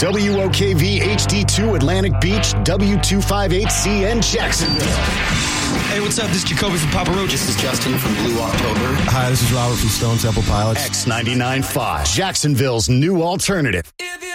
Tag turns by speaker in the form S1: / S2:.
S1: WOKV HD2 Atlantic Beach, W258CN Jacksonville.
S2: Hey, what's up? This is Jacoby from Papa Roach.
S3: This is Justin from Blue October.
S4: Hi, this is Robert from Stone Temple Pilots.
S1: X99.5, Jacksonville's new alternative.
S5: If you